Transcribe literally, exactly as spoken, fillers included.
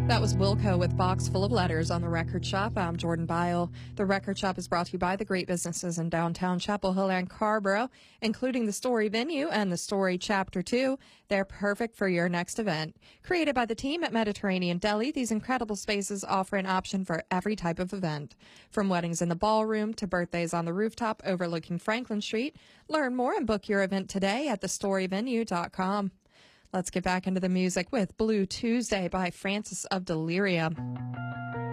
That was Wilco with Box Full of Letters on The Record Shop. I'm Jordan Bile. The Record Shop is brought to you by the great businesses in downtown Chapel Hill and Carrboro, including the Story Venue and the Story Chapter two. They're perfect for your next event. Created by the team at Mediterranean Deli, these incredible spaces offer an option for every type of event. From weddings in the ballroom to birthdays on the rooftop overlooking Franklin Street. Learn more and book your event today at the story venue dot com. Let's get back into the music with Blue Tuesday by Francis of Delirium.